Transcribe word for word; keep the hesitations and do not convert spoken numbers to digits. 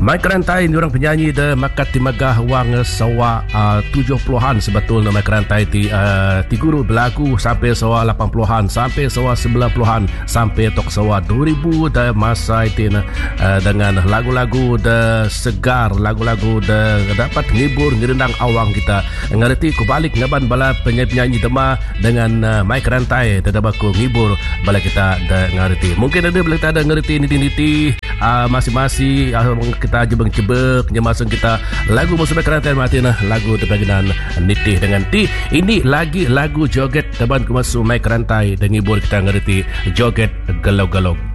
Mike Rantai ni orang penyanyi de makat ti magah wang sawa uh, tujuh puluhan sebetulnya Mike Rantai ti uh, ti guru berlagu sampai sawa lapan puluhan sampai sawa sembilan puluhan sampai tok sawa dua ribu de masa itu uh, dengan lagu-lagu de segar, lagu-lagu de dapat ngibur ngirendang awang kita. Ngerti ku balik ngaban bala penyanyi dema dengan uh, Mike Rantai dapat ku ngibur bala kita de ngerti. Mungkin ada bala kita ada ngerti niti-niti uh, masing-masing uh, kita jebeng-jebek nyemasang kita lagu musuh Rantai mati nah lagu terbagian nitih dengan ti ini lagi lagu joget teban ke masuk Mike Rantai dan ngibur kita ngerti joget galau-galau.